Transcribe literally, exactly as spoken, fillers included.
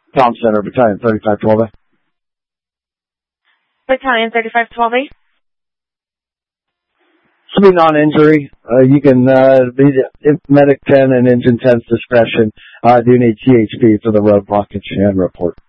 Tom Center, Battalion thirty-five twelve A. Battalion thirty-five twelve A. Should be non-injury. Uh, you can, uh, be Medic ten and Engine ten's discretion. Uh, do need T H P for the road blockage and report.